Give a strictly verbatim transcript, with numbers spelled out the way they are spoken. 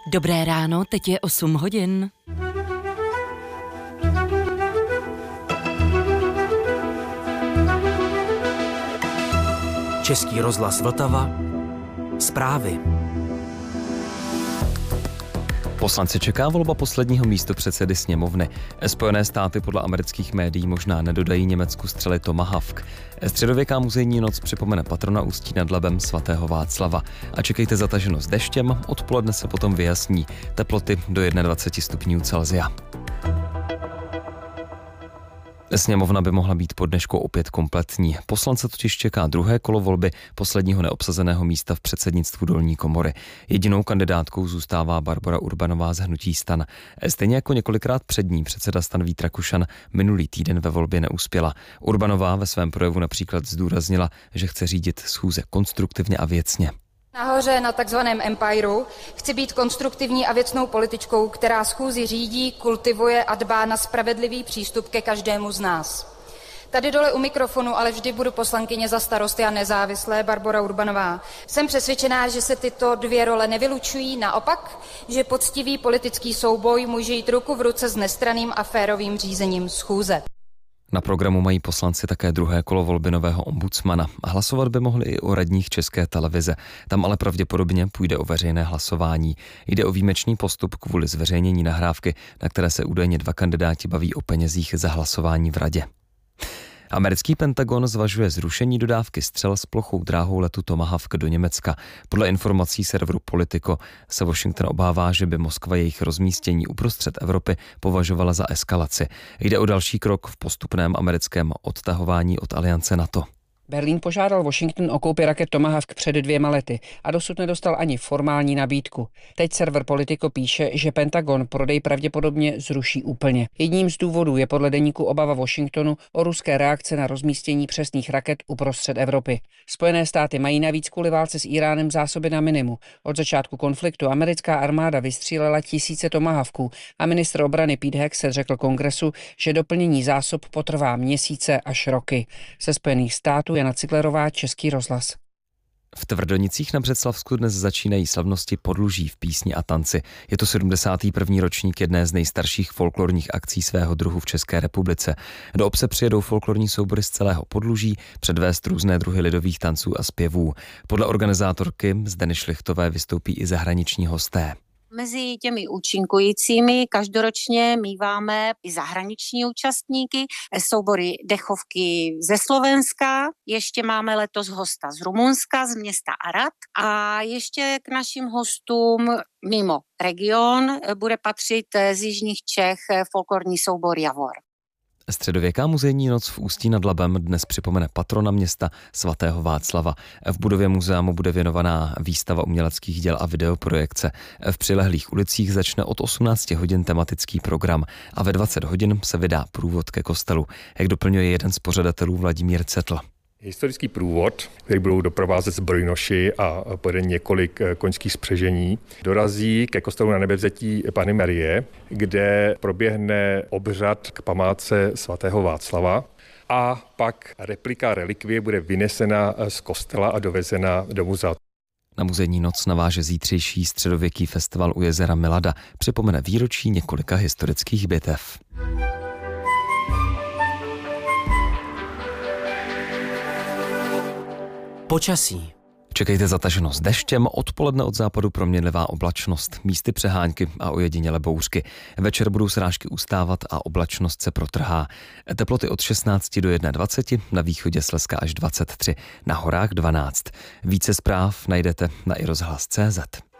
Dobré ráno, teď je osm hodin. Český rozhlas Vltava. Zprávy. Poslance čeká volba posledního místopředsedy sněmovny. Spojené státy podle amerických médií možná nedodají Německu střely Tomahawk. Středověká muzejní noc připomene patrona Ústí nad Labem svatého Václava. A čekejte zataženo s deštěm, odpoledne se potom vyjasní. Teploty do dvacet jedna stupňů Celsia. Sněmovna by mohla být po dnešku opět kompletní. Poslance totiž čeká druhé kolo volby posledního neobsazeného místa v předsednictvu dolní komory. Jedinou kandidátkou zůstává Barbora Urbanová z hnutí STAN. Stejně jako několikrát před ní předseda STAN Vít Rakušan minulý týden ve volbě neuspěla. Urbanová ve svém projevu například zdůraznila, že chce řídit schůze konstruktivně a věcně. Nahoře na takzvaném empireu chci být konstruktivní a věcnou političkou, která schůzi řídí, kultivuje a dbá na spravedlivý přístup ke každému z nás. Tady dole u mikrofonu ale vždy budu poslankyně za Starosty a nezávislé Barbora Urbanová. Jsem přesvědčená, že se tyto dvě role nevylučují, naopak, že poctivý politický souboj může jít ruku v ruce s nestranným a férovým řízením schůze. Na programu mají poslanci také druhé kolo volby nového ombudsmana. Hlasovat by mohli i o radních České televize. Tam ale pravděpodobně půjde o veřejné hlasování. Jde o výjimečný postup kvůli zveřejnění nahrávky, na které se údajně dva kandidáti baví o penězích za hlasování v radě. Americký Pentagon zvažuje zrušení dodávky střel s plochou dráhou letu Tomahawk do Německa. Podle informací serveru Politico se Washington obává, že by Moskva jejich rozmístění uprostřed Evropy považovala za eskalaci. Jde o další krok v postupném americkém odtahování od aliance NATO. Berlín požádal Washington o koupi raket Tomahawk před dvěma lety a dosud nedostal ani formální nabídku. Teď server Politico píše, že Pentagon prodej pravděpodobně zruší úplně. Jedním z důvodů je podle deníku obava Washingtonu o ruské reakce na rozmístění přesných raket uprostřed Evropy. Spojené státy mají navíc kvůli válce s Iránem zásoby na minimum. Od začátku konfliktu americká armáda vystřílela tisíce Tomahawků a ministr obrany Pete Hegseth řekl Kongresu, že doplnění zásob potrvá měsíce až roky. Ze Spojených států Jana Ciglerová, Český rozhlas. V Tvrdonicích na Břeclavsku dnes začínají slavnosti Podluží v písni a tanci. Je to sedmdesátý první ročník jedné z nejstarších folklorních akcí svého druhu v České republice. Do obce přijedou folklorní soubory z celého Podluží předvést různé druhy lidových tanců a zpěvů. Podle organizátorky Zdeny Šlichtové vystoupí i zahraniční hosté. Mezi těmi účinkujícími každoročně míváme i zahraniční účastníky, soubory dechovky ze Slovenska, ještě máme letos hosta z Rumunska, z města Arad a ještě k našim hostům mimo region bude patřit z jižních Čech folklorní soubor Javor. Středověká muzejní noc v Ústí nad Labem dnes připomene patrona města svatého Václava. V budově muzea mu bude věnovaná výstava uměleckých děl a videoprojekce. V přilehlých ulicích začne od osmnáct hodin tematický program a ve dvacet hodin se vydá průvod ke kostelu, jak doplňuje jeden z pořadatelů Vladimír Cetl. Historický průvod, který budou doprovázet zbrojnoši a pojede několik koňských spřežení, dorazí ke kostelu Na Nebevzetí Panny Marie, kde proběhne obřad k památce svatého Václava a pak replika relikvie bude vynesena z kostela a dovezena do muzea. Na muzejní noc naváže zítřejší středověký festival u jezera Milada, připomene výročí několika historických bitev. Počasí. Čekejte zataženo s deštěm, odpoledne od západu proměnlivá oblačnost, místy přehánky a ojedinělé bouřky. Večer budou srážky ustávat a oblačnost se protrhá. Teploty od šestnáct do dvacet jedna, na východě Slezska až dvacet tři, na horách dvanáct. Více zpráv najdete na i rozhlas tečka cé zet.